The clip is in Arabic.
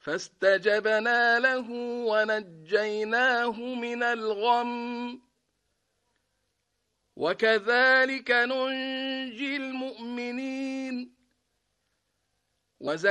فاستجبنا له ونجيناه من الغم وكذلك ننجي المؤمنين